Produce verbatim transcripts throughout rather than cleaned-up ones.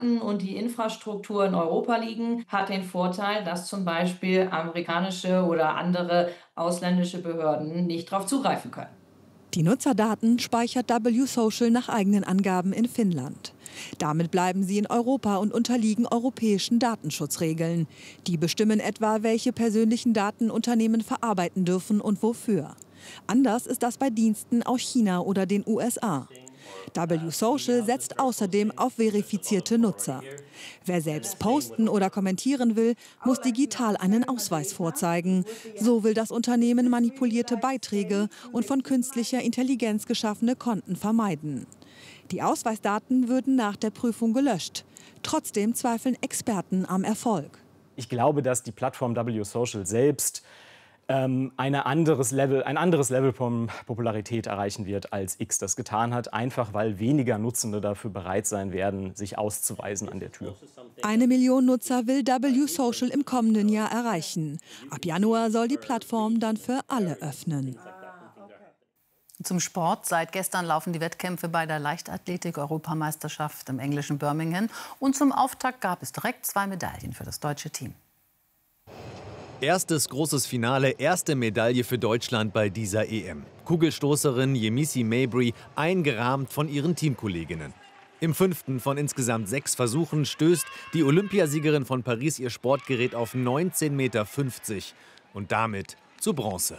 und die Infrastruktur in Europa liegen, hat den Vorteil, dass zum Beispiel amerikanische oder andere ausländische Behörden nicht darauf zugreifen können. Die Nutzerdaten speichert W Social nach eigenen Angaben in Finnland. Damit bleiben sie in Europa und unterliegen europäischen Datenschutzregeln. Die bestimmen etwa, welche persönlichen Daten Unternehmen verarbeiten dürfen und wofür. Anders ist das bei Diensten aus China oder den U S A. W Social setzt außerdem auf verifizierte Nutzer. Wer selbst posten oder kommentieren will, muss digital einen Ausweis vorzeigen. So will das Unternehmen manipulierte Beiträge und von künstlicher Intelligenz geschaffene Konten vermeiden. Die Ausweisdaten würden nach der Prüfung gelöscht. Trotzdem zweifeln Experten am Erfolg. Ich glaube, dass die Plattform W Social selbst ähm, eine anderes Level, ein anderes Level von Popularität erreichen wird, als X das getan hat. Einfach weil weniger Nutzende dafür bereit sein werden, sich auszuweisen an der Tür. Eine Million Nutzer will W Social im kommenden Jahr erreichen. Ab Januar soll die Plattform dann für alle öffnen. Zum Sport. Seit gestern laufen die Wettkämpfe bei der Leichtathletik-Europameisterschaft im englischen Birmingham. Und zum Auftakt gab es direkt zwei Medaillen für das deutsche Team. Erstes großes Finale, erste Medaille für Deutschland bei dieser E M. Kugelstoßerin Yemisi Mabry, eingerahmt von ihren Teamkolleginnen. Im fünften von insgesamt sechs Versuchen stößt die Olympiasiegerin von Paris ihr Sportgerät auf neunzehn Meter fünfzig und damit zu Bronze.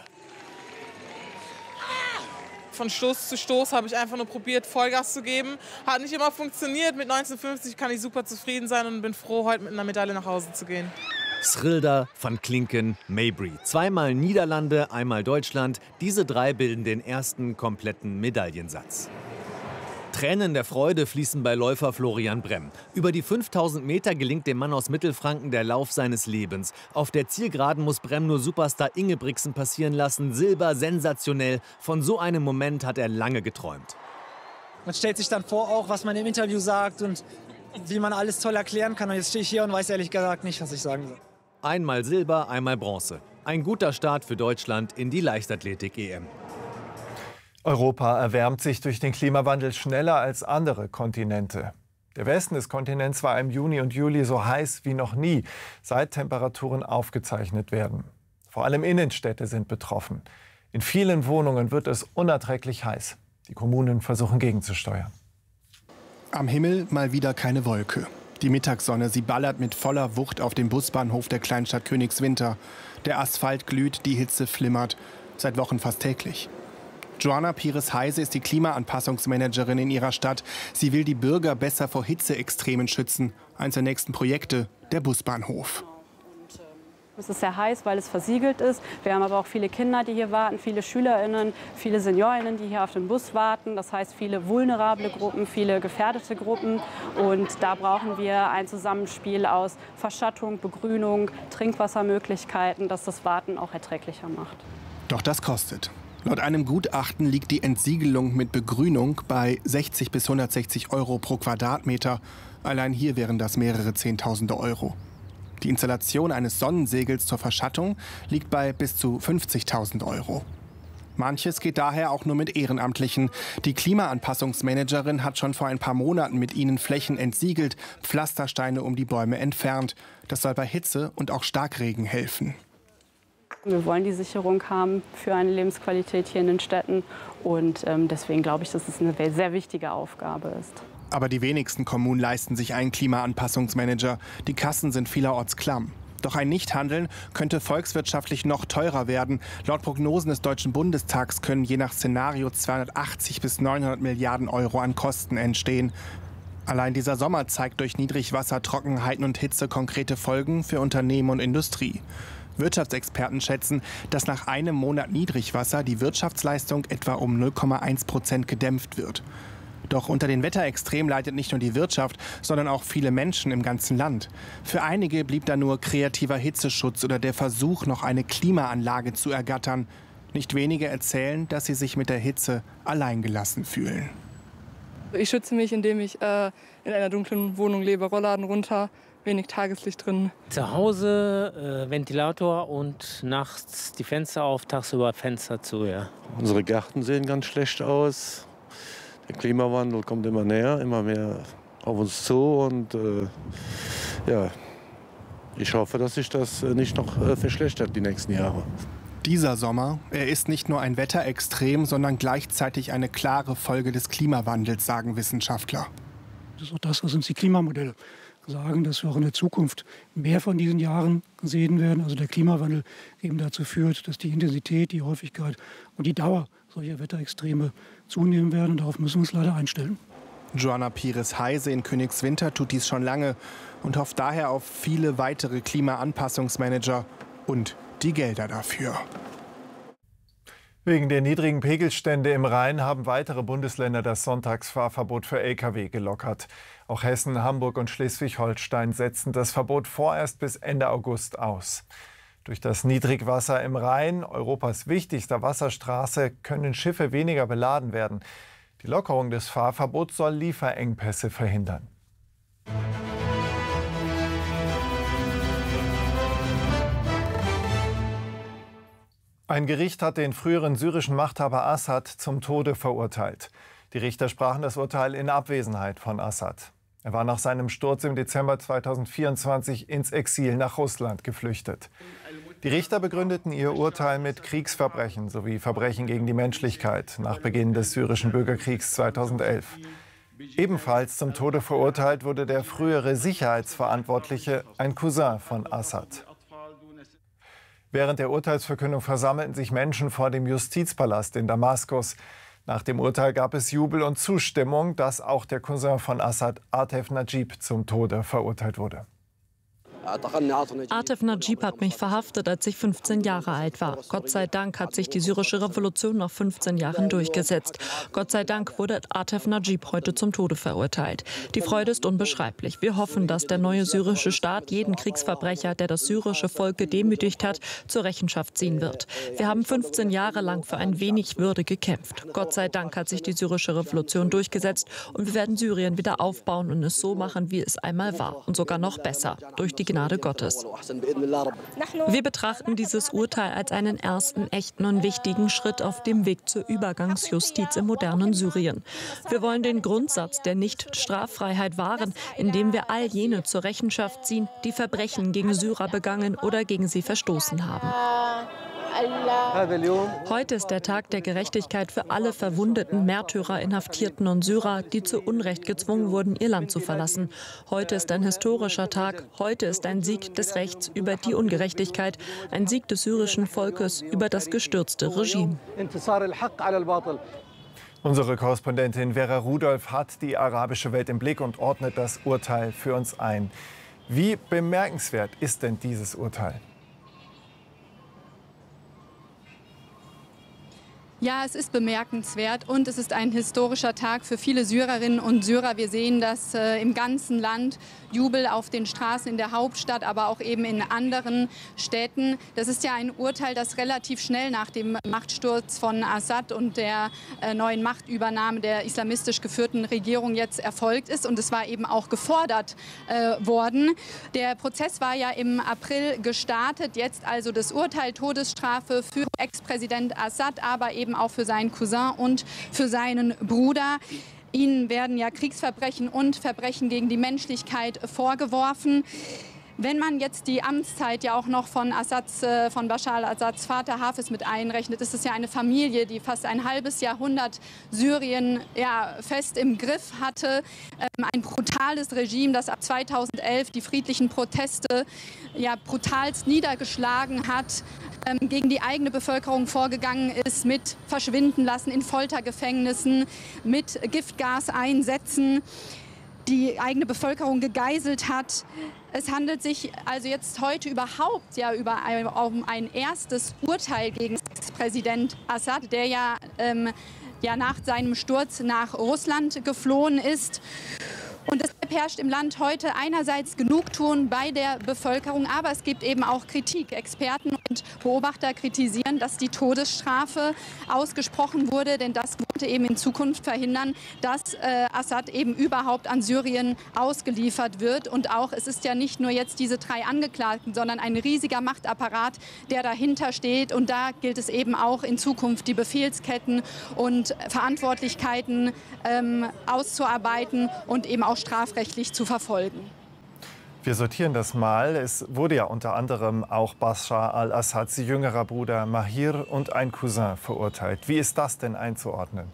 Von Stoß zu Stoß habe ich einfach nur probiert, Vollgas zu geben. Hat nicht immer funktioniert. Mit neunzehnhundertfünfzig kann ich super zufrieden sein und bin froh, heute mit einer Medaille nach Hause zu gehen. Schrilder, van Klinken, Mabry. Zweimal Niederlande, einmal Deutschland. Diese drei bilden den ersten kompletten Medaillensatz. Tränen der Freude fließen bei Läufer Florian Bremm. Über die fünftausend Meter gelingt dem Mann aus Mittelfranken der Lauf seines Lebens. Auf der Zielgeraden muss Bremm nur Superstar Ingebrigtsen passieren lassen. Silber, sensationell. Von so einem Moment hat er lange geträumt. Man stellt sich dann vor, auch was man im Interview sagt und wie man alles toll erklären kann. Und jetzt stehe ich hier und weiß ehrlich gesagt nicht, was ich sagen soll. Einmal Silber, einmal Bronze. Ein guter Start für Deutschland in die Leichtathletik-E M. Europa erwärmt sich durch den Klimawandel schneller als andere Kontinente. Der Westen des Kontinents war im Juni und Juli so heiß wie noch nie, seit Temperaturen aufgezeichnet werden. Vor allem Innenstädte sind betroffen. In vielen Wohnungen wird es unerträglich heiß. Die Kommunen versuchen gegenzusteuern. Am Himmel mal wieder keine Wolke. Die Mittagssonne, sie ballert mit voller Wucht auf den Busbahnhof der Kleinstadt Königswinter. Der Asphalt glüht, die Hitze flimmert. Seit Wochen fast täglich. Joanna Pires-Heise ist die Klimaanpassungsmanagerin in ihrer Stadt. Sie will die Bürger besser vor Hitzeextremen schützen. Eines der nächsten Projekte, der Busbahnhof. Es ist sehr heiß, weil es versiegelt ist. Wir haben aber auch viele Kinder, die hier warten, viele SchülerInnen, viele SeniorInnen, die hier auf den Bus warten. Das heißt, viele vulnerable Gruppen, viele gefährdete Gruppen. Und da brauchen wir ein Zusammenspiel aus Verschattung, Begrünung, Trinkwassermöglichkeiten, das das Warten auch erträglicher macht. Doch das kostet. Laut einem Gutachten liegt die Entsiegelung mit Begrünung bei sechzig bis hundertsechzig Euro pro Quadratmeter. Allein hier wären das mehrere Zehntausende Euro. Die Installation eines Sonnensegels zur Verschattung liegt bei bis zu fünfzigtausend Euro. Manches geht daher auch nur mit Ehrenamtlichen. Die Klimaanpassungsmanagerin hat schon vor ein paar Monaten mit ihnen Flächen entsiegelt, Pflastersteine um die Bäume entfernt. Das soll bei Hitze und auch Starkregen helfen. Wir wollen die Sicherung haben für eine Lebensqualität hier in den Städten. Und ähm, deswegen glaube ich, dass es eine sehr wichtige Aufgabe ist. Aber die wenigsten Kommunen leisten sich einen Klimaanpassungsmanager. Die Kassen sind vielerorts klamm. Doch ein Nichthandeln könnte volkswirtschaftlich noch teurer werden. Laut Prognosen des Deutschen Bundestags können je nach Szenario zweihundertachtzig bis neunhundert Milliarden Euro an Kosten entstehen. Allein dieser Sommer zeigt durch Niedrigwasser, Trockenheiten und Hitze konkrete Folgen für Unternehmen und Industrie. Wirtschaftsexperten schätzen, dass nach einem Monat Niedrigwasser die Wirtschaftsleistung etwa um null Komma eins Prozent gedämpft wird. Doch unter den Wetterextremen leidet nicht nur die Wirtschaft, sondern auch viele Menschen im ganzen Land. Für einige blieb da nur kreativer Hitzeschutz oder der Versuch, noch eine Klimaanlage zu ergattern. Nicht wenige erzählen, dass sie sich mit der Hitze alleingelassen fühlen. Ich schütze mich, indem ich äh, in einer dunklen Wohnung lebe, Rollladen runter, wenig Tageslicht drin. Zu Hause äh, Ventilator und nachts die Fenster auf, tagsüber Fenster zu. Ja. Unsere Gärten sehen ganz schlecht aus. Der Klimawandel kommt immer näher, immer mehr auf uns zu und äh, ja, ich hoffe, dass sich das nicht noch äh, verschlechtert die nächsten Jahre. Dieser Sommer, er ist nicht nur ein Wetterextrem, sondern gleichzeitig eine klare Folge des Klimawandels, sagen Wissenschaftler. Das ist auch das, was uns die Klimamodelle sagen, dass wir auch in der Zukunft mehr von diesen Jahren sehen werden. Also der Klimawandel eben dazu führt, dass die Intensität, die Häufigkeit und die Dauer solcher Wetterextreme zunehmen werden. Und darauf müssen wir uns leider einstellen. Joanna Pires-Heise in Königswinter tut dies schon lange und hofft daher auf viele weitere Klimaanpassungsmanager und die Gelder dafür. Wegen der niedrigen Pegelstände im Rhein haben weitere Bundesländer das Sonntagsfahrverbot für L K W gelockert. Auch Hessen, Hamburg und Schleswig-Holstein setzten das Verbot vorerst bis Ende August aus. Durch das Niedrigwasser im Rhein, Europas wichtigster Wasserstraße, können Schiffe weniger beladen werden. Die Lockerung des Fahrverbots soll Lieferengpässe verhindern. Ein Gericht hat den früheren syrischen Machthaber Assad zum Tode verurteilt. Die Richter sprachen das Urteil in Abwesenheit von Assad. Er war nach seinem Sturz im Dezember zweitausendvierundzwanzig ins Exil nach Russland geflüchtet. Die Richter begründeten ihr Urteil mit Kriegsverbrechen sowie Verbrechen gegen die Menschlichkeit nach Beginn des syrischen Bürgerkriegs zweitausendelf. Ebenfalls zum Tode verurteilt wurde der frühere Sicherheitsverantwortliche, ein Cousin von Assad. Während der Urteilsverkündung versammelten sich Menschen vor dem Justizpalast in Damaskus. Nach dem Urteil gab es Jubel und Zustimmung, dass auch der Cousin von Assad, Atef Najib, zum Tode verurteilt wurde. Atef Najib hat mich verhaftet, als ich fünfzehn Jahre alt war. Gott sei Dank hat sich die syrische Revolution nach fünfzehn Jahren durchgesetzt. Gott sei Dank wurde Atef Najib heute zum Tode verurteilt. Die Freude ist unbeschreiblich. Wir hoffen, dass der neue syrische Staat jeden Kriegsverbrecher, der das syrische Volk gedemütigt hat, zur Rechenschaft ziehen wird. Wir haben fünfzehn Jahre lang für ein wenig Würde gekämpft. Gott sei Dank hat sich die syrische Revolution durchgesetzt und wir werden Syrien wieder aufbauen und es so machen, wie es einmal war. Und sogar noch besser. Durch die Gnade Gottes. Wir betrachten dieses Urteil als einen ersten echten und wichtigen Schritt auf dem Weg zur Übergangsjustiz im modernen Syrien. Wir wollen den Grundsatz der Nicht-Straffreiheit wahren, indem wir all jene zur Rechenschaft ziehen, die Verbrechen gegen Syrer begangen oder gegen sie verstoßen haben. Heute ist der Tag der Gerechtigkeit für alle verwundeten Märtyrer, Inhaftierten und Syrer, die zu Unrecht gezwungen wurden, ihr Land zu verlassen. Heute ist ein historischer Tag. Heute ist ein Sieg des Rechts über die Ungerechtigkeit, ein Sieg des syrischen Volkes über das gestürzte Regime. Unsere Korrespondentin Vera Rudolph hat die arabische Welt im Blick und ordnet das Urteil für uns ein. Wie bemerkenswert ist denn dieses Urteil? Ja, es ist bemerkenswert und es ist ein historischer Tag für viele Syrerinnen und Syrer. Wir sehen das äh, im ganzen Land, Jubel auf den Straßen in der Hauptstadt, aber auch eben in anderen Städten. Das ist ja ein Urteil, das relativ schnell nach dem Machtsturz von Assad und der äh, neuen Machtübernahme der islamistisch geführten Regierung jetzt erfolgt ist. Und es war eben auch gefordert äh, worden. Der Prozess war ja im April gestartet. Jetzt also das Urteil, Todesstrafe für Ex-Präsident Assad, aber eben auch für seinen Cousin und für seinen Bruder. Ihnen werden ja Kriegsverbrechen und Verbrechen gegen die Menschlichkeit vorgeworfen. Wenn man jetzt die Amtszeit ja auch noch von, Assads, von Bashar al-Assads Vater Hafez mit einrechnet, ist es ja eine Familie, die fast ein halbes Jahrhundert Syrien ja, fest im Griff hatte. Ähm, ein brutales Regime, das ab zweitausendelf die friedlichen Proteste ja, brutalst niedergeschlagen hat, ähm, gegen die eigene Bevölkerung vorgegangen ist, mit Verschwindenlassen in Foltergefängnissen, mit Giftgaseinsätzen, die eigene Bevölkerung gegeißelt hat. Es handelt sich also jetzt heute überhaupt ja über ein, um ein erstes Urteil gegen Präsident Assad, der ja, ähm, ja nach seinem Sturz nach Russland geflohen ist. Und deshalb herrscht im Land heute einerseits Genugtuung bei der Bevölkerung, aber es gibt eben auch Kritik. Experten und Beobachter kritisieren, dass die Todesstrafe ausgesprochen wurde, denn das wurde sollte eben in Zukunft verhindern, dass äh, Assad eben überhaupt an Syrien ausgeliefert wird. Und auch, es ist ja nicht nur jetzt diese drei Angeklagten, sondern ein riesiger Machtapparat, der dahinter steht. Und da gilt es eben auch in Zukunft, die Befehlsketten und Verantwortlichkeiten ähm, auszuarbeiten und eben auch strafrechtlich zu verfolgen. Wir sortieren das mal. Es wurde ja unter anderem auch Bashar al-Assads jüngerer Bruder Mahir und ein Cousin verurteilt. Wie ist das denn einzuordnen?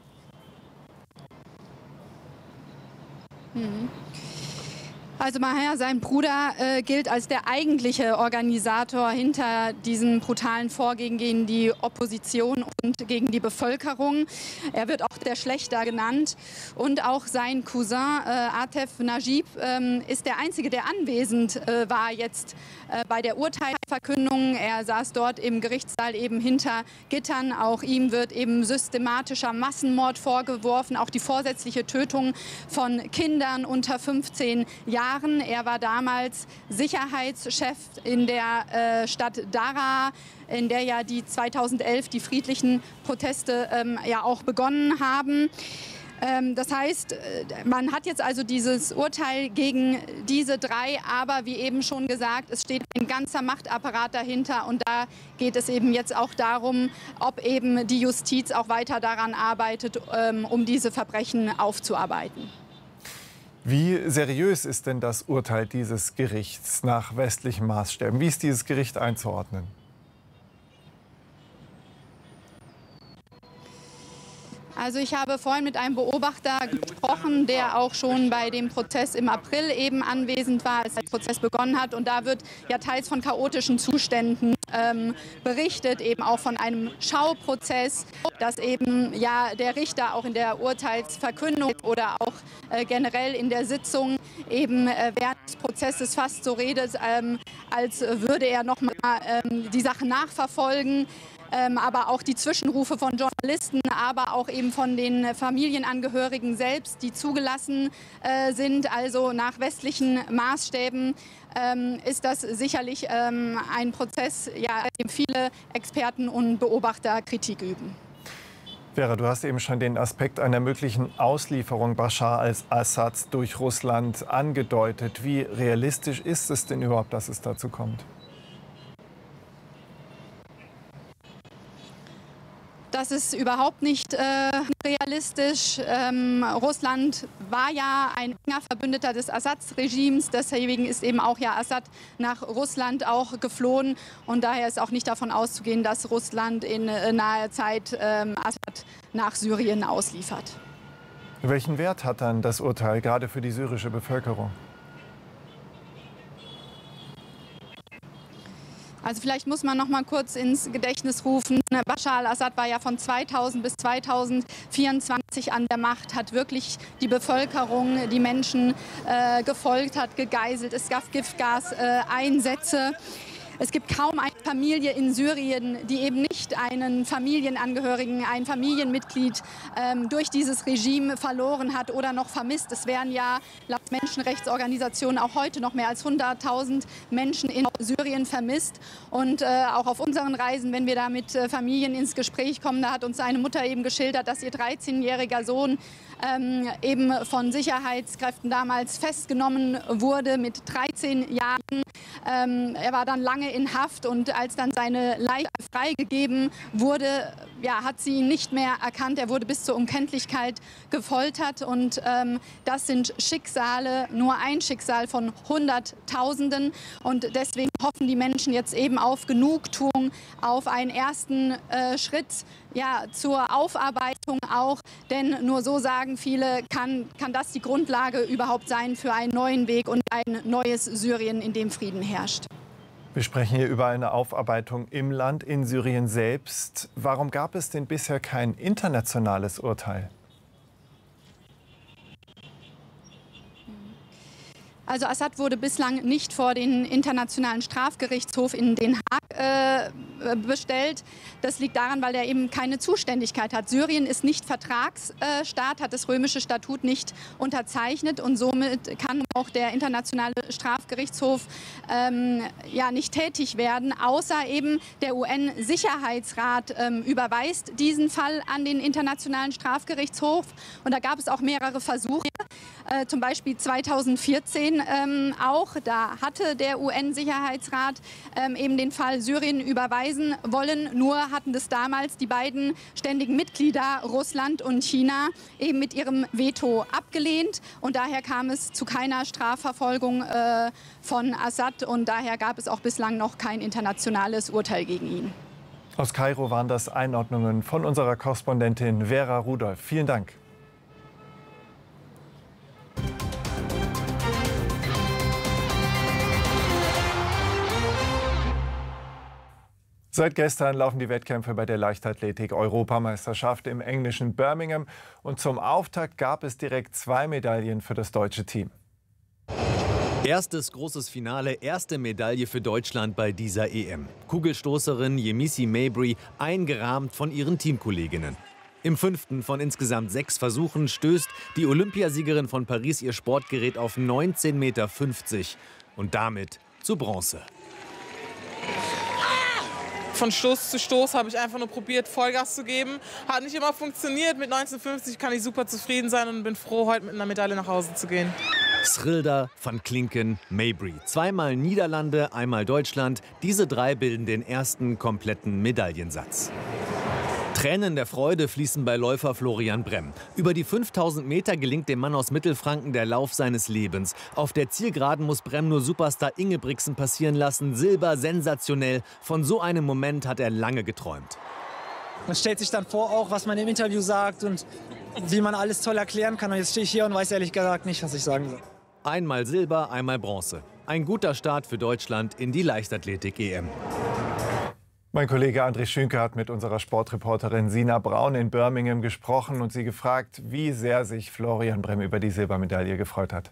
Mhm. Also Mahir, sein Bruder, äh, gilt als der eigentliche Organisator hinter diesen brutalen Vorgehen gegen die Opposition und gegen die Bevölkerung. Er wird auch der Schlächter genannt. Und auch sein Cousin äh, Atef Najib ähm, ist der Einzige, der anwesend äh, war jetzt äh, bei der Urteilsverkündung. Er saß dort im Gerichtssaal eben hinter Gittern. Auch ihm wird eben systematischer Massenmord vorgeworfen, auch die vorsätzliche Tötung von Kindern unter fünfzehn Jahren. Er war damals Sicherheitschef in der äh, Stadt Daraa, in der ja die zweitausendelf die friedlichen Proteste ähm, ja auch begonnen haben. Ähm, das heißt, man hat jetzt also dieses Urteil gegen diese drei, aber wie eben schon gesagt, es steht ein ganzer Machtapparat dahinter und da geht es eben jetzt auch darum, ob eben die Justiz auch weiter daran arbeitet, ähm, um diese Verbrechen aufzuarbeiten. Wie seriös ist denn das Urteil dieses Gerichts nach westlichen Maßstäben? Wie ist dieses Gericht einzuordnen? Also ich habe vorhin mit einem Beobachter gesprochen, der auch schon bei dem Prozess im April eben anwesend war, als der Prozess begonnen hat. Und da wird ja teils von chaotischen Zuständen ähm, berichtet, eben auch von einem Schauprozess, dass eben ja der Richter auch in der Urteilsverkündung oder auch äh, generell in der Sitzung eben äh, während des Prozesses fast so redet, ähm, als würde er noch mal ähm, die Sache nachverfolgen. Ähm, aber auch die Zwischenrufe von Journalisten, aber auch eben von den Familienangehörigen selbst, die zugelassen äh, sind, also nach westlichen Maßstäben, ähm, ist das sicherlich ähm, ein Prozess, ja, dem viele Experten und Beobachter Kritik üben. Vera, du hast eben schon den Aspekt einer möglichen Auslieferung Bashar al-Assads durch Russland angedeutet. Wie realistisch ist es denn überhaupt, dass es dazu kommt? Das ist überhaupt nicht äh, realistisch. Ähm, Russland war ja ein enger Verbündeter des Assad-Regimes. Deswegen ist eben auch ja Assad nach Russland auch geflohen. Und daher ist auch nicht davon auszugehen, dass Russland in äh, naher Zeit ähm, Assad nach Syrien ausliefert. Welchen Wert hat dann das Urteil gerade für die syrische Bevölkerung? Also vielleicht muss man noch mal kurz ins Gedächtnis rufen, Bashar al-Assad war ja von zweitausend bis zweitausendvierundzwanzig an der Macht, hat wirklich die Bevölkerung, die Menschen äh, gefolgt, hat gegeißelt. Es gab Giftgaseinsätze. Äh, Es gibt kaum eine Familie in Syrien, die eben nicht einen Familienangehörigen, ein Familienmitglied ähm, durch dieses Regime verloren hat oder noch vermisst. Es wären ja laut Menschenrechtsorganisationen auch heute noch mehr als hunderttausend Menschen in Syrien vermisst. Und äh, auch auf unseren Reisen, wenn wir da mit äh, Familien ins Gespräch kommen, da hat uns eine Mutter eben geschildert, dass ihr dreizehnjähriger Sohn ähm, eben von Sicherheitskräften damals festgenommen wurde mit dreizehn Jahren. Ähm, er war dann lange in Haft und als dann seine Leiche freigegeben wurde, ja, hat sie ihn nicht mehr erkannt. Er wurde bis zur Unkenntlichkeit gefoltert und ähm, das sind Schicksale, nur ein Schicksal von Hunderttausenden und deswegen hoffen die Menschen jetzt eben auf Genugtuung, auf einen ersten äh, Schritt, ja, zur Aufarbeitung auch, denn nur so sagen viele, kann, kann das die Grundlage überhaupt sein für einen neuen Weg und ein neues Syrien, in dem Frieden herrscht. Wir sprechen hier über eine Aufarbeitung im Land, in Syrien selbst. Warum gab es denn bisher kein internationales Urteil? Also Assad wurde bislang nicht vor den Internationalen Strafgerichtshof in Den Haag äh, bestellt. Das liegt daran, weil er eben keine Zuständigkeit hat. Syrien ist nicht Vertragsstaat, hat das römische Statut nicht unterzeichnet und somit kann auch der Internationale Strafgerichtshof ähm, ja, nicht tätig werden, außer eben der U N-Sicherheitsrat ähm, überweist diesen Fall an den Internationalen Strafgerichtshof. Und da gab es auch mehrere Versuche, äh, zum Beispiel zweitausendvierzehn ähm, auch. Da hatte der U N-Sicherheitsrat ähm, eben den Fall Syrien überweisen wollen. Nur hatten das damals die beiden ständigen Mitglieder, Russland und China, eben mit ihrem Veto abgelehnt. Und daher kam es zu keiner Strafverfolgung äh, von Assad. Und daher gab es auch bislang noch kein internationales Urteil gegen ihn. Aus Kairo waren das Einordnungen von unserer Korrespondentin Vera Rudolph. Vielen Dank. Seit gestern laufen die Wettkämpfe bei der Leichtathletik-Europameisterschaft im englischen Birmingham. Und zum Auftakt gab es direkt zwei Medaillen für das deutsche Team. Erstes großes Finale, erste Medaille für Deutschland bei dieser E M. Kugelstoßerin Yemisi Mabry eingerahmt von ihren Teamkolleginnen. Im fünften von insgesamt sechs Versuchen stößt die Olympiasiegerin von Paris ihr Sportgerät auf neunzehn Meter fünfzig und damit zu Bronze. Von Stoß zu Stoß habe ich einfach nur probiert, Vollgas zu geben. Hat nicht immer funktioniert. Mit neunzehn fünfzig kann ich super zufrieden sein und bin froh, heute mit einer Medaille nach Hause zu gehen. Schrilder, van Klinken, Mabry. Zweimal Niederlande, einmal Deutschland. Diese drei bilden den ersten kompletten Medaillensatz. Tränen der Freude fließen bei Läufer Florian Bremm. Über die fünftausend Meter gelingt dem Mann aus Mittelfranken der Lauf seines Lebens. Auf der Zielgeraden muss Bremm nur Superstar Ingebrigtsen passieren lassen. Silber, sensationell. Von so einem Moment hat er lange geträumt. Man stellt sich dann vor, auch was man im Interview sagt und wie man alles toll erklären kann. Und jetzt stehe ich hier und weiß ehrlich gesagt nicht, was ich sagen soll. Einmal Silber, einmal Bronze. Ein guter Start für Deutschland in die Leichtathletik-E M. Mein Kollege André Schünke hat mit unserer Sportreporterin Sina Braun in Birmingham gesprochen und sie gefragt, wie sehr sich Florian Bremm über die Silbermedaille gefreut hat.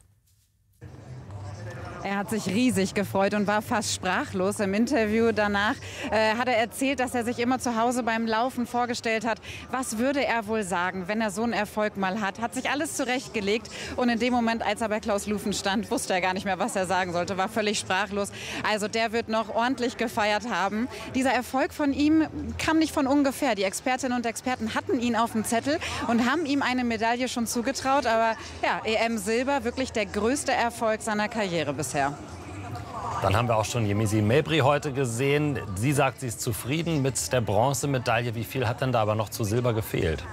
Er hat sich riesig gefreut und war fast sprachlos. Im Interview danach äh, hat er erzählt, dass er sich immer zu Hause beim Laufen vorgestellt hat, was würde er wohl sagen, wenn er so einen Erfolg mal hat. Hat sich alles zurechtgelegt und in dem Moment, als er bei Klaus Lufen stand, wusste er gar nicht mehr, was er sagen sollte, war völlig sprachlos. Also der wird noch ordentlich gefeiert haben. Dieser Erfolg von ihm kam nicht von ungefähr. Die Expertinnen und Experten hatten ihn auf dem Zettel und haben ihm eine Medaille schon zugetraut. Aber ja, E M Silber, wirklich der größte Erfolg seiner Karriere bisher. Dann haben wir auch schon Yemisi Mabry heute gesehen. Sie sagt, sie ist zufrieden mit der Bronzemedaille. Wie viel hat denn da aber noch zu Silber gefehlt?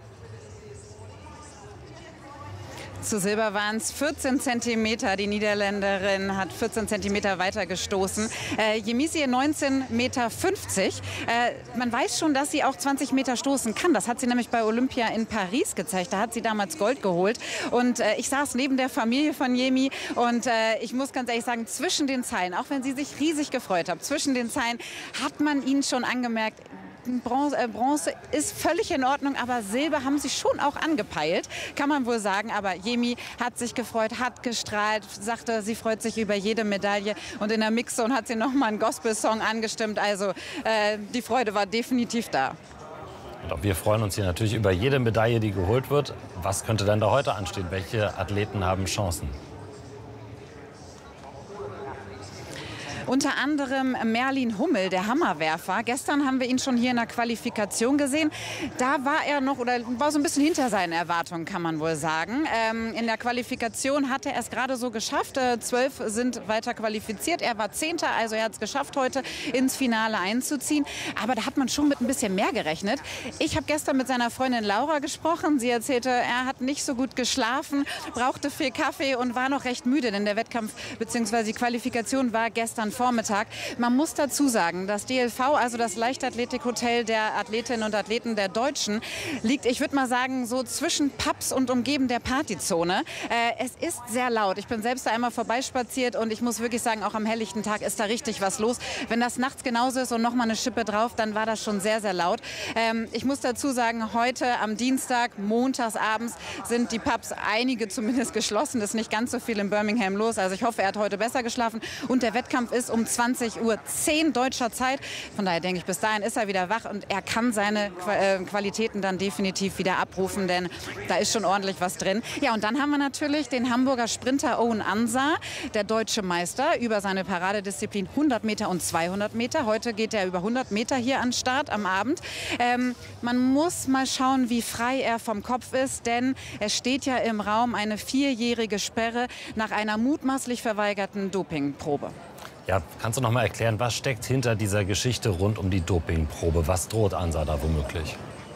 Zu Silber waren es vierzehn Zentimeter. Die Niederländerin hat vierzehn Zentimeter weiter gestoßen. Äh, Yemisi neunzehn Meter fünfzig. Äh, man weiß schon, dass sie auch zwanzig Meter stoßen kann. Das hat sie nämlich bei Olympia in Paris gezeigt. Da hat sie damals Gold geholt. Und äh, ich saß neben der Familie von Yemi. Und äh, ich muss ganz ehrlich sagen, zwischen den Zeilen, auch wenn sie sich riesig gefreut hat, zwischen den Zeilen hat man ihnen schon angemerkt, Bronze, äh, Bronze ist völlig in Ordnung, aber Silber haben sie schon auch angepeilt, kann man wohl sagen. Aber Yemi hat sich gefreut, hat gestrahlt, sagte, sie freut sich über jede Medaille. Und in der Mixzone hat sie noch mal einen Gospel-Song angestimmt. Also äh, die Freude war definitiv da. Und auch wir freuen uns hier natürlich über jede Medaille, die geholt wird. Was könnte denn da heute anstehen? Welche Athleten haben Chancen? Unter anderem Merlin Hummel, der Hammerwerfer. Gestern haben wir ihn schon hier in der Qualifikation gesehen. Da war er noch oder war so ein bisschen hinter seinen Erwartungen, kann man wohl sagen. Ähm, in der Qualifikation hat er es gerade so geschafft. Äh, zwölf sind weiter qualifiziert. Er war Zehnter, also er hat es geschafft, heute ins Finale einzuziehen. Aber da hat man schon mit ein bisschen mehr gerechnet. Ich habe gestern mit seiner Freundin Laura gesprochen. Sie erzählte, er hat nicht so gut geschlafen, brauchte viel Kaffee und war noch recht müde, denn der Wettkampf bzw. die Qualifikation war gestern Vormittag. Man muss dazu sagen, das D L V, also das Leichtathletikhotel der Athletinnen und Athleten der Deutschen, liegt, ich würde mal sagen, so zwischen Pubs und umgeben der Partyzone. Äh, es ist sehr laut. Ich bin selbst da einmal vorbeispaziert und ich muss wirklich sagen, auch am helllichten Tag ist da richtig was los. Wenn das nachts genauso ist und noch mal eine Schippe drauf, dann war das schon sehr, sehr laut. Ähm, ich muss dazu sagen, heute am Dienstag, montags abends, sind die Pubs, einige zumindest, geschlossen. Es ist nicht ganz so viel in Birmingham los. Also ich hoffe, er hat heute besser geschlafen. Und der Wettkampf ist ist um zwanzig Uhr zehn deutscher Zeit. Von daher denke ich, bis dahin ist er wieder wach und er kann seine Qualitäten dann definitiv wieder abrufen, denn da ist schon ordentlich was drin. Ja, und dann haben wir natürlich den Hamburger Sprinter Owen Ansa, der deutsche Meister über seine Paradedisziplin hundert Meter und zweihundert Meter. Heute geht er über hundert Meter hier an den Start am Abend. Ähm, man muss mal schauen, wie frei er vom Kopf ist, denn es steht ja im Raum eine vierjährige Sperre nach einer mutmaßlich verweigerten Dopingprobe. Ja, kannst du noch mal erklären, was steckt hinter dieser Geschichte rund um die Dopingprobe? Was droht Ansa da womöglich?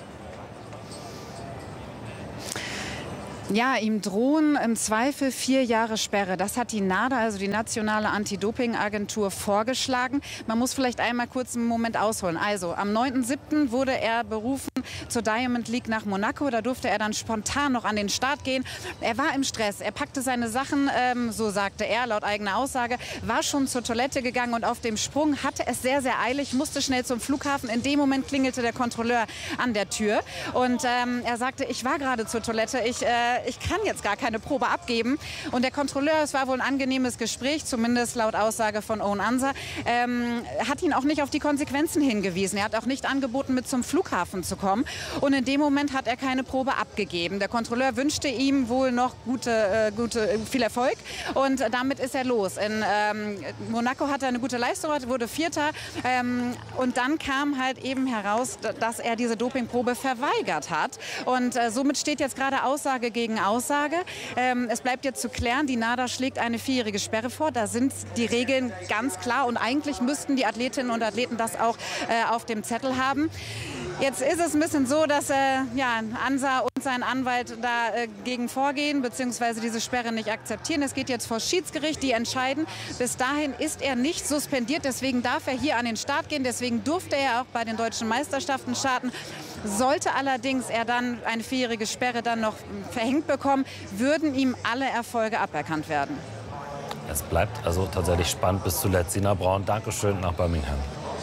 Ja, ihm drohen im Zweifel vier Jahre Sperre. Das hat die NADA, also die Nationale Anti-Doping-Agentur, vorgeschlagen. Man muss vielleicht einmal kurz einen Moment ausholen. Also am neunten siebten wurde er berufen zur Diamond League nach Monaco. Da durfte er dann spontan noch an den Start gehen. Er war im Stress. Er packte seine Sachen, ähm, so sagte er laut eigener Aussage, war schon zur Toilette gegangen und auf dem Sprung hatte es sehr, sehr eilig, musste schnell zum Flughafen. In dem Moment klingelte der Kontrolleur an der Tür und ähm, er sagte, ich war gerade zur Toilette, ich äh, ich kann jetzt gar keine Probe abgeben. Und der Kontrolleur, es war wohl ein angenehmes Gespräch, zumindest laut Aussage von Owen Ansa, ähm, hat ihn auch nicht auf die Konsequenzen hingewiesen. Er hat auch nicht angeboten, mit zum Flughafen zu kommen. Und in dem Moment hat er keine Probe abgegeben. Der Kontrolleur wünschte ihm wohl noch gute, äh, gute, viel Erfolg. Und damit ist er los. In ähm, Monaco hat er eine gute Leistung, wurde Vierter. Ähm, und dann kam halt eben heraus, dass er diese Dopingprobe verweigert hat. Und äh, somit steht jetzt gerade Aussage gegen Aussage. Ähm, es bleibt jetzt zu klären, die NADA schlägt eine vierjährige Sperre vor. Da sind die Regeln ganz klar und eigentlich müssten die Athletinnen und Athleten das auch äh, auf dem Zettel haben. Jetzt ist es ein bisschen so, dass äh, ja, Ansa und sein Anwalt dagegen äh, vorgehen bzw. diese Sperre nicht akzeptieren. Es geht jetzt vor Schiedsgericht, die entscheiden. Bis dahin ist er nicht suspendiert, deswegen darf er hier an den Start gehen. Deswegen durfte er auch bei den deutschen Meisterschaften starten. Sollte allerdings er dann eine vierjährige Sperre dann noch verhängt bekommen, würden ihm alle Erfolge aberkannt werden. Es bleibt also tatsächlich spannend bis zuletzt. Sina Braun, Dankeschön nach Birmingham.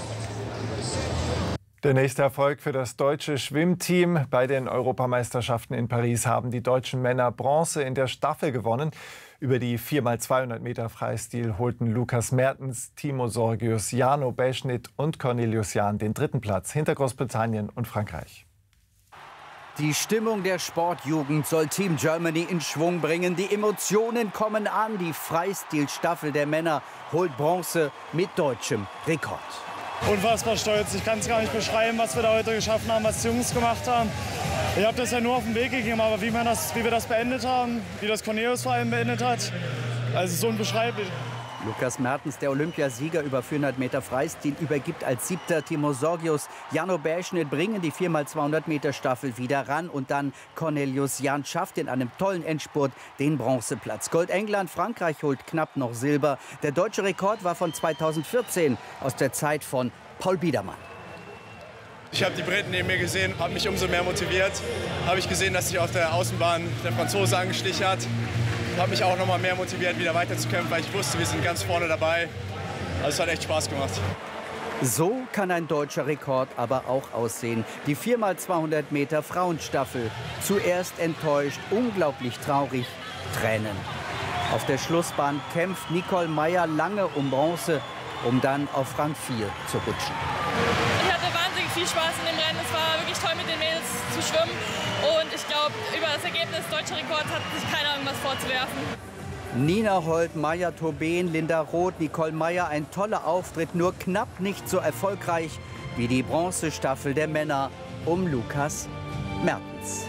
Der nächste Erfolg für das deutsche Schwimmteam. Bei den Europameisterschaften in Paris haben die deutschen Männer Bronze in der Staffel gewonnen. Über die vier mal zweihundert Meter Freistil holten Lukas Mertens, Timo Sorgius, Jano Beschnit und Cornelius Jahn den dritten Platz hinter Großbritannien und Frankreich. Die Stimmung der Sportjugend soll Team Germany in Schwung bringen. Die Emotionen kommen an. Die Freistil-Staffel der Männer holt Bronze mit deutschem Rekord. Unfassbar stolz. Ich kann es gar nicht beschreiben, was wir da heute geschaffen haben, was die Jungs gemacht haben. Ich habe das ja nur auf den Weg gegeben, aber wie, man das, wie wir das beendet haben, wie das Cornelius vor allem beendet hat, also so unbeschreiblich. Lukas Mertens, der Olympiasieger über vierhundert Meter Freistil, übergibt als Siebter Timo Sorgius. Jano Beschnit bringen die vier mal zweihundert Meter Staffel wieder ran. Und dann Cornelius Jahn schafft in einem tollen Endspurt den Bronzeplatz. Gold England, Frankreich holt knapp noch Silber. Der deutsche Rekord war von zweitausendvierzehn, aus der Zeit von Paul Biedermann. Ich habe die Briten neben mir gesehen, habe mich umso mehr motiviert. Habe ich gesehen, dass sich auf der Außenbahn der Franzose angestichen hat. Habe mich auch noch mal mehr motiviert, wieder weiterzukämpfen, weil ich wusste, wir sind ganz vorne dabei. Also es hat echt Spaß gemacht. So kann ein deutscher Rekord aber auch aussehen. Die vier mal zweihundert Meter Frauenstaffel. Zuerst enttäuscht, unglaublich traurig, Tränen. Auf der Schlussbahn kämpft Nicole Meyer lange um Bronze, um dann auf Rang vier zu rutschen. Ich hatte wahnsinnig viel Spaß in dem Rennen. Es war wirklich toll, mit den Mädels zu schwimmen. Und ich glaube, über das Ergebnis deutscher Rekord hat sich keiner irgendwas vorzuwerfen. Nina Holt, Maja Tobin, Linda Roth, Nicole Meyer, ein toller Auftritt, nur knapp nicht so erfolgreich wie die Bronzestaffel der Männer um Lukas Mertens.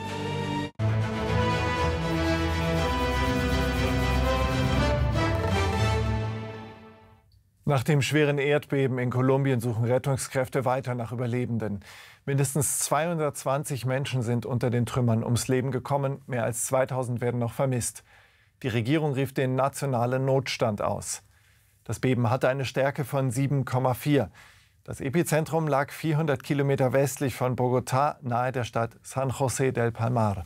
Nach dem schweren Erdbeben in Kolumbien suchen Rettungskräfte weiter nach Überlebenden. Mindestens zweihundertzwanzig Menschen sind unter den Trümmern ums Leben gekommen. Mehr als zweitausend werden noch vermisst. Die Regierung rief den nationalen Notstand aus. Das Beben hatte eine Stärke von sieben Komma vier. Das Epizentrum lag vierhundert Kilometer westlich von Bogotá, nahe der Stadt San José del Palmar.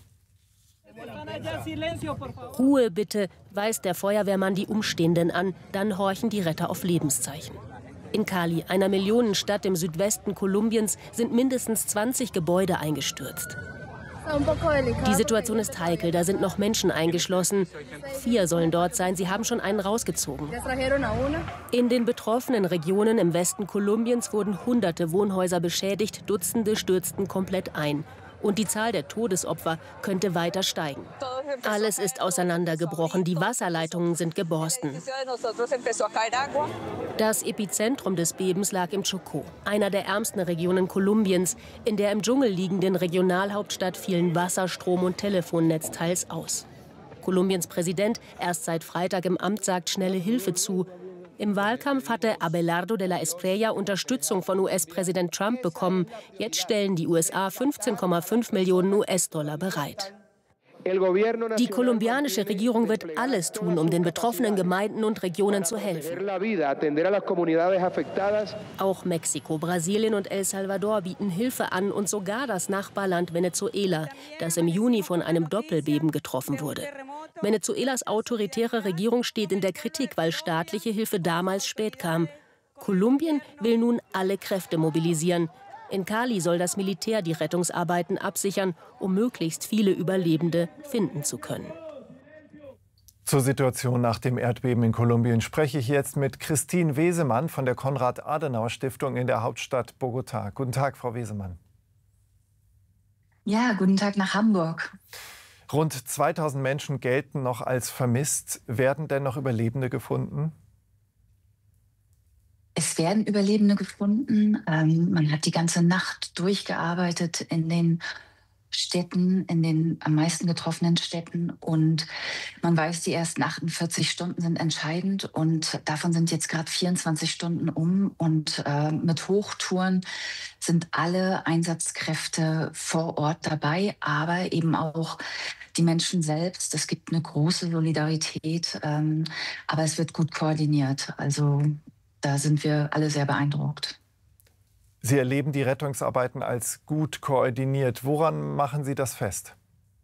Ruhe bitte, weist der Feuerwehrmann die Umstehenden an. Dann horchen die Retter auf Lebenszeichen. In Cali, einer Millionenstadt im Südwesten Kolumbiens, sind mindestens zwanzig Gebäude eingestürzt. Die Situation ist heikel, da sind noch Menschen eingeschlossen. Vier sollen dort sein, sie haben schon einen rausgezogen. In den betroffenen Regionen im Westen Kolumbiens wurden hunderte Wohnhäuser beschädigt, Dutzende stürzten komplett ein. Und die Zahl der Todesopfer könnte weiter steigen. Alles ist auseinandergebrochen, die Wasserleitungen sind geborsten. Das Epizentrum des Bebens lag im Chocó, einer der ärmsten Regionen Kolumbiens. In der im Dschungel liegenden Regionalhauptstadt fielen Wasser, Strom und Telefonnetz teils aus. Kolumbiens Präsident, erst seit Freitag im Amt, sagt schnelle Hilfe zu. Im Wahlkampf hatte Abelardo de la Espriella Unterstützung von U S-Präsident Trump bekommen. Jetzt stellen die U S A fünfzehn Komma fünf Millionen U S-Dollar bereit. Die kolumbianische Regierung wird alles tun, um den betroffenen Gemeinden und Regionen zu helfen. Auch Mexiko, Brasilien und El Salvador bieten Hilfe an und sogar das Nachbarland Venezuela, das im Juni von einem Doppelbeben getroffen wurde. Venezuelas autoritäre Regierung steht in der Kritik, weil staatliche Hilfe damals spät kam. Kolumbien will nun alle Kräfte mobilisieren. In Cali soll das Militär die Rettungsarbeiten absichern, um möglichst viele Überlebende finden zu können. Zur Situation nach dem Erdbeben in Kolumbien spreche ich jetzt mit Christine Wesemann von der Konrad-Adenauer-Stiftung in der Hauptstadt Bogotá. Guten Tag, Frau Wesemann. Ja, guten Tag nach Hamburg. Rund zweitausend Menschen gelten noch als vermisst. Werden denn noch Überlebende gefunden? Es werden Überlebende gefunden. Ähm, man hat die ganze Nacht durchgearbeitet in den Städten, in den am meisten getroffenen Städten. Und man weiß, die ersten achtundvierzig Stunden sind entscheidend. Und davon sind jetzt gerade vierundzwanzig Stunden um. Und äh, mit Hochtouren sind alle Einsatzkräfte vor Ort dabei, aber eben auch die Menschen selbst. Es gibt eine große Solidarität, ähm, aber es wird gut koordiniert. Also da sind wir alle sehr beeindruckt. Sie erleben die Rettungsarbeiten als gut koordiniert. Woran machen Sie das fest?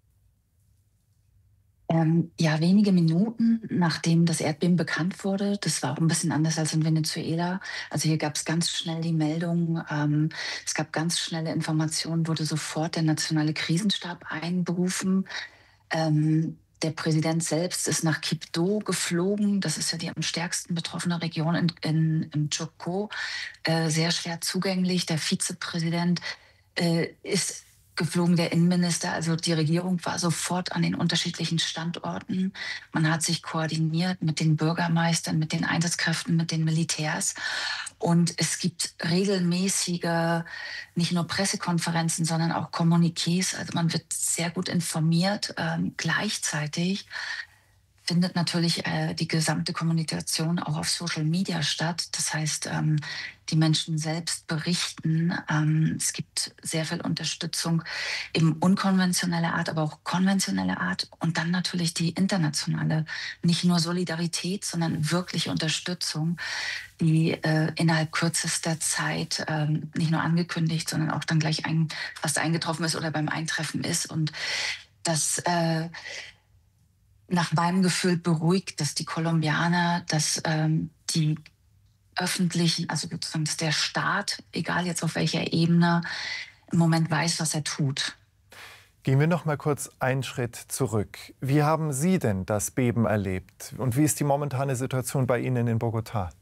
Ähm, ja, wenige Minuten nachdem das Erdbeben bekannt wurde. Das war auch ein bisschen anders als in Venezuela. Also hier gab es ganz schnell die Meldung. Ähm, es gab ganz schnelle Informationen, wurde sofort der nationale Krisenstab einberufen. Ähm, Der Präsident selbst ist nach Quibdó geflogen. Das ist ja die am stärksten betroffene Region in, in, im Chocó. Äh, sehr schwer zugänglich. Der Vizepräsident äh, ist geflogen, der Innenminister. Also die Regierung war sofort an den unterschiedlichen Standorten. Man hat sich koordiniert mit den Bürgermeistern, mit den Einsatzkräften, mit den Militärs. Und es gibt regelmäßige, nicht nur Pressekonferenzen, sondern auch Kommuniqués. Also man wird sehr gut informiert. Ähm, gleichzeitig findet natürlich äh, die gesamte Kommunikation auch auf Social Media statt. Das heißt, ähm, die Menschen selbst berichten. Ähm, es gibt sehr viel Unterstützung eben unkonventioneller Art, aber auch konventioneller Art. Und dann natürlich die internationale, nicht nur Solidarität, sondern wirkliche Unterstützung, die äh, innerhalb kürzester Zeit äh, nicht nur angekündigt, sondern auch dann gleich ein, fast eingetroffen ist oder beim Eintreffen ist. Und das äh, nach meinem Gefühl beruhigt, dass die Kolumbianer, dass ähm, die öffentlichen, also sozusagen dass der Staat, egal jetzt auf welcher Ebene, im Moment weiß, was er tut. Gehen wir noch mal kurz einen Schritt zurück. Wie haben Sie denn das Beben erlebt? Und wie ist die momentane Situation bei Ihnen in Bogotá?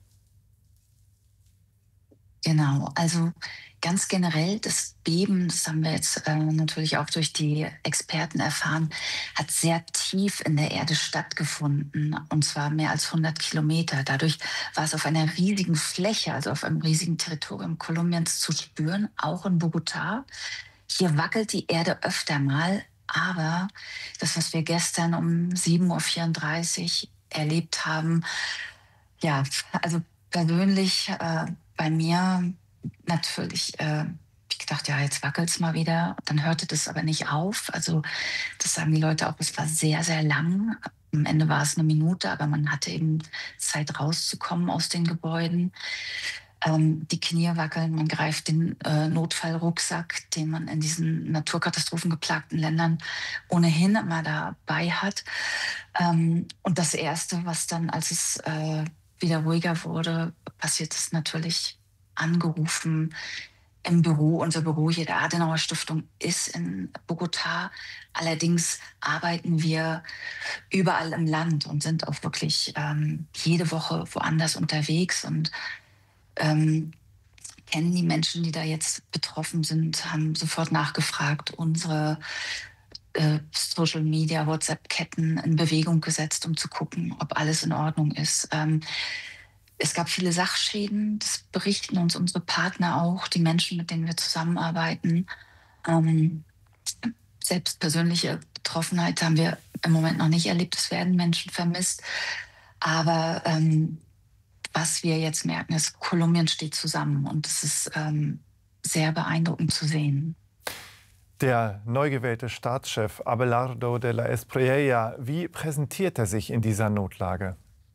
Genau, also ganz generell das Beben, das haben wir jetzt äh, natürlich auch durch die Experten erfahren, hat sehr tief in der Erde stattgefunden, und zwar mehr als hundert Kilometer. Dadurch war es auf einer riesigen Fläche, also auf einem riesigen Territorium Kolumbiens zu spüren, auch in Bogotá. Hier wackelt die Erde öfter mal, aber das, was wir gestern um sieben Uhr vierunddreißig erlebt haben, ja, also persönlich äh, bei mir natürlich, äh, ich gedacht, ja, jetzt wackelt es mal wieder. Dann hörte das aber nicht auf. Also das sagen die Leute auch, es war sehr, sehr lang. Am Ende war es eine Minute, aber man hatte eben Zeit rauszukommen aus den Gebäuden. Ähm, die Knie wackeln, man greift den äh, Notfallrucksack, den man in diesen naturkatastrophengeplagten Ländern ohnehin immer dabei hat. Ähm, und das Erste, was dann, als es äh, wieder ruhiger wurde, passiert ist natürlich angerufen, im Büro. Unser Büro hier der Adenauer Stiftung ist in Bogotá. Allerdings arbeiten wir überall im Land und sind auch wirklich ähm, jede Woche woanders unterwegs und ähm, kennen die Menschen, die da jetzt betroffen sind, haben sofort nachgefragt, unsere äh, Social Media, WhatsApp-Ketten in Bewegung gesetzt, um zu gucken, ob alles in Ordnung ist. Ähm, Es gab viele Sachschäden, das berichten uns unsere Partner auch, die Menschen, mit denen wir zusammenarbeiten. Ähm, selbst persönliche Betroffenheit haben wir im Moment noch nicht erlebt. Es werden Menschen vermisst. Aber ähm, was wir jetzt merken, ist, Kolumbien steht zusammen. Und es ist ähm, sehr beeindruckend zu sehen. Der neu gewählte Staatschef Abelardo de la Espriella, wie präsentiert er sich in dieser Notlage?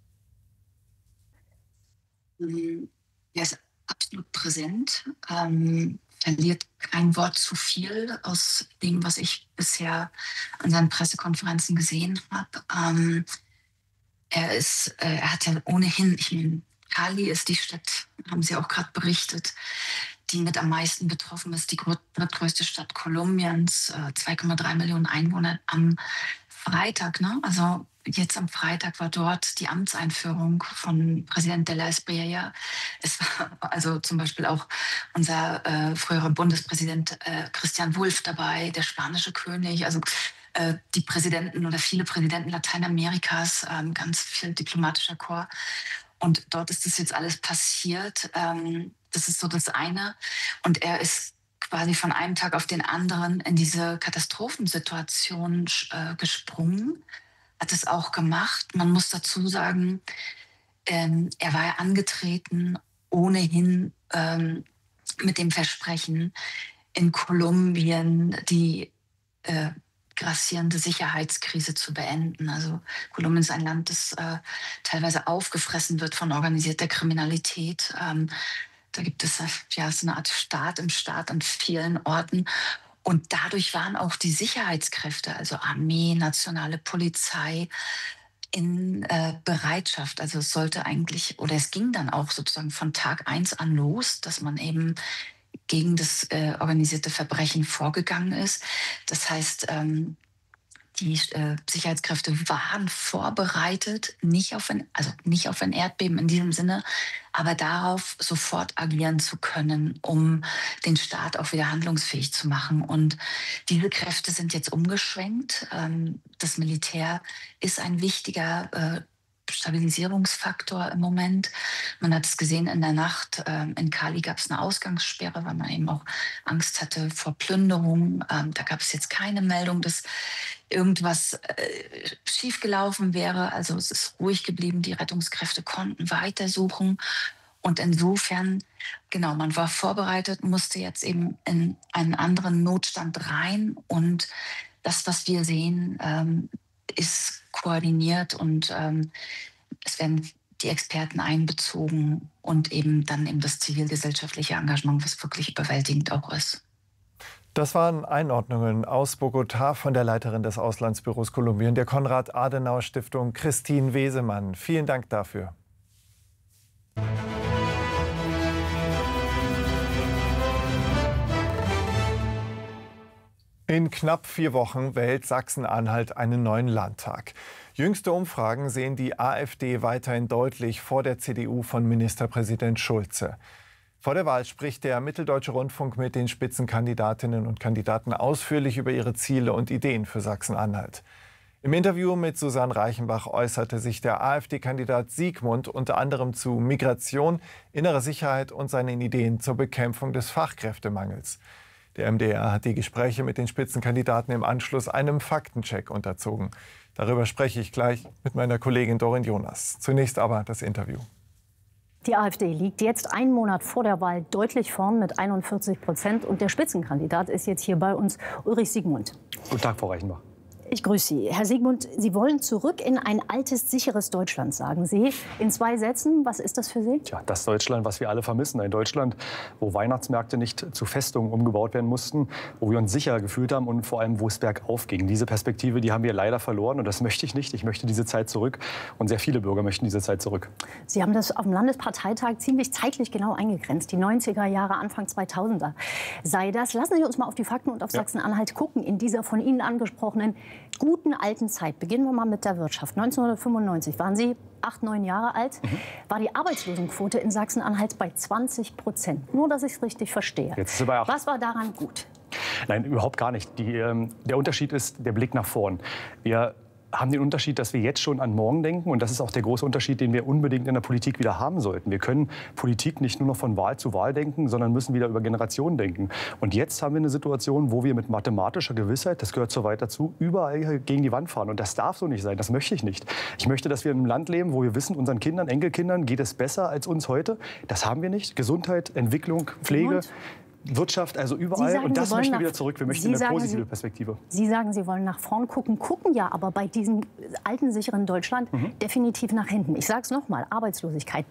Er ist absolut präsent, ähm, verliert kein Wort zu viel aus dem, was ich bisher an seinen Pressekonferenzen gesehen habe. Ähm, er ist, äh, er hat ja ohnehin, ich meine, Cali ist die Stadt, haben Sie auch gerade berichtet, die mit am meisten betroffen ist, die drittgrößte Stadt Kolumbiens, äh, zwei Komma drei Millionen Einwohner am Freitag, ne? Also jetzt am Freitag war dort die Amtseinführung von Präsident de la Espriella. Es war also zum Beispiel auch unser äh, früherer Bundespräsident äh, Christian Wulff dabei, der spanische König, also äh, die Präsidenten oder viele Präsidenten Lateinamerikas, äh, ganz viel diplomatischer Korps. Und dort ist das jetzt alles passiert. Ähm, das ist so das eine. Und er ist quasi von einem Tag auf den anderen in diese Katastrophensituation äh, gesprungen. Hat es auch gemacht. Man muss dazu sagen, ähm, er war ja angetreten, ohnehin ähm, mit dem Versprechen, in Kolumbien die äh, grassierende Sicherheitskrise zu beenden. Also Kolumbien ist ein Land, das äh, teilweise aufgefressen wird von organisierter Kriminalität. Ähm, da gibt es ja so eine Art Staat im Staat an vielen Orten. Und dadurch waren auch die Sicherheitskräfte, also Armee, nationale Polizei, in äh, Bereitschaft. Also es sollte eigentlich, oder es ging dann auch sozusagen von Tag eins an los, dass man eben gegen das äh, organisierte Verbrechen vorgegangen ist. Das heißt, ähm, die äh, Sicherheitskräfte waren vorbereitet, nicht auf ein, also nicht auf ein Erdbeben in diesem Sinne, aber darauf, sofort agieren zu können, um den Staat auch wieder handlungsfähig zu machen. Und diese Kräfte sind jetzt umgeschwenkt. Ähm, das Militär ist ein wichtiger äh, Stabilisierungsfaktor im Moment. Man hat es gesehen in der Nacht. Ähm, in Cali gab es eine Ausgangssperre, weil man eben auch Angst hatte vor Plünderungen. Ähm, da gab es jetzt keine Meldung, dass irgendwas äh, schiefgelaufen wäre. Also es ist ruhig geblieben. Die Rettungskräfte konnten weitersuchen. Und insofern, genau, man war vorbereitet, musste jetzt eben in einen anderen Notstand rein. Und das, was wir sehen, ähm, ist koordiniert und ähm, es werden die Experten einbezogen und eben dann eben das zivilgesellschaftliche Engagement, was wirklich überwältigend auch ist. Das waren Einordnungen aus Bogotá von der Leiterin des Auslandsbüros Kolumbien, der Konrad-Adenauer-Stiftung, Christine Wesemann. Vielen Dank dafür. In knapp vier Wochen wählt Sachsen-Anhalt einen neuen Landtag. Jüngste Umfragen sehen die AfD weiterhin deutlich vor der C D U von Ministerpräsident Schulze. Vor der Wahl spricht der Mitteldeutsche Rundfunk mit den Spitzenkandidatinnen und Kandidaten ausführlich über ihre Ziele und Ideen für Sachsen-Anhalt. Im Interview mit Susanne Reichenbach äußerte sich der AfD-Kandidat Siegmund unter anderem zu Migration, innerer Sicherheit und seinen Ideen zur Bekämpfung des Fachkräftemangels. Der M D R hat die Gespräche mit den Spitzenkandidaten im Anschluss einem Faktencheck unterzogen. Darüber spreche ich gleich mit meiner Kollegin Dorin Jonas. Zunächst aber das Interview. Die AfD liegt jetzt einen Monat vor der Wahl deutlich vorn mit einundvierzig Prozent. Und der Spitzenkandidat ist jetzt hier bei uns, Ulrich Siegmund. Guten Tag, Frau Reichenbach. Ich grüße Sie. Herr Siegmund, Sie wollen zurück in ein altes, sicheres Deutschland, sagen Sie. In zwei Sätzen, was ist das für Sie? Tja, das Deutschland, was wir alle vermissen. Ein Deutschland, wo Weihnachtsmärkte nicht zu Festungen umgebaut werden mussten, wo wir uns sicher gefühlt haben und vor allem, wo es bergauf ging. Diese Perspektive, die haben wir leider verloren und das möchte ich nicht. Ich möchte diese Zeit zurück und sehr viele Bürger möchten diese Zeit zurück. Sie haben das auf dem Landesparteitag ziemlich zeitlich genau eingegrenzt. Die neunziger Jahre, Anfang zweitausender sei das. Lassen Sie uns mal auf die Fakten und auf ja. Sachsen-Anhalt gucken in dieser von Ihnen angesprochenen guten alten Zeit. Beginnen wir mal mit der Wirtschaft. neunzehnhundertfünfundneunzig waren Sie acht, neun Jahre alt, mhm. war die Arbeitslosenquote in Sachsen-Anhalt bei zwanzig Prozent. Nur, dass ich es richtig verstehe. Jetzt ist sie bei acht. Was war daran gut? Nein, überhaupt gar nicht. Die, ähm, der Unterschied ist der Blick nach vorn. Wir haben den Unterschied, dass wir jetzt schon an morgen denken. Und das ist auch der große Unterschied, den wir unbedingt in der Politik wieder haben sollten. Wir können Politik nicht nur noch von Wahl zu Wahl denken, sondern müssen wieder über Generationen denken. Und jetzt haben wir eine Situation, wo wir mit mathematischer Gewissheit, das gehört so weit dazu, überall gegen die Wand fahren. Und das darf so nicht sein. Das möchte ich nicht. Ich möchte, dass wir in einem Land leben, wo wir wissen, unseren Kindern, Enkelkindern geht es besser als uns heute. Das haben wir nicht. Gesundheit, Entwicklung, Pflege. Und? Wirtschaft, also überall. Sagen, und das möchten wir wieder zurück. Wir möchten eine positive Sie, Perspektive. Sie sagen, Sie wollen nach vorn gucken, gucken ja aber bei diesem alten, sicheren Deutschland mhm. definitiv nach hinten. Ich sage es nochmal, Arbeitslosigkeit